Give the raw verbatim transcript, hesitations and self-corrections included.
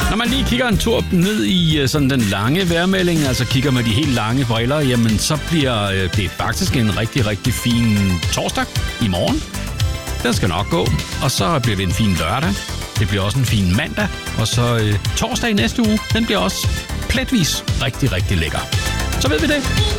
Når man lige kigger en tur ned i sådan den lange vejrmelding, altså kigger med de helt lange briller, jamen så bliver det faktisk en rigtig, rigtig fin torsdag i morgen. Den skal nok gå, og så bliver det en fin lørdag. Det bliver også en fin mandag, og så øh, torsdag i næste uge, den bliver også pletvis rigtig, rigtig lækker. Så ved vi det.